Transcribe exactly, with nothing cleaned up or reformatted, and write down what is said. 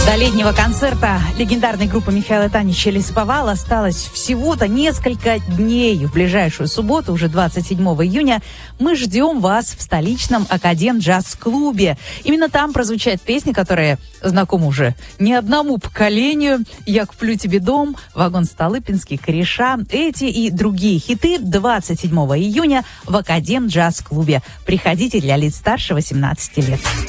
До летнего концерта легендарной группы Михаила Танича «Лесоповал» осталось всего-то несколько дней. В ближайшую субботу, уже двадцать седьмого июня, мы ждем вас в столичном Академ-джаз-клубе. Именно там прозвучат песни, которые знакомы уже не одному поколению. «Я куплю тебе дом», «Вагон Столыпинский», «Кореша». Эти и другие хиты двадцать седьмого июня в Академ-джаз-клубе. Приходите, для лиц старше восемнадцати лет.